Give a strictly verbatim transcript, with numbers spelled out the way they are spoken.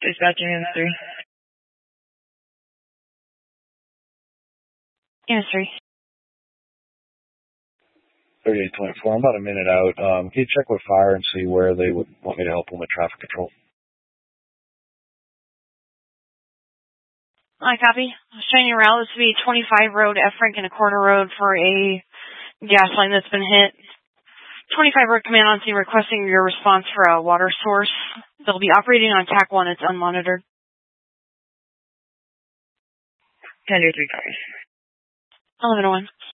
Dispatching in three. Unit three. thirty-eight twenty-four. I'm about a minute out. Um, can you check with fire and see where they would want me to help them with traffic control? I copy. Showing your route. This would be twenty-five Road, F. Franken, a corner road for a gas line that's been hit. twenty-five Road command on scene requesting your response for a water source. They'll be operating on T A C one. It's unmonitored. ten to three cars. eleven oh one.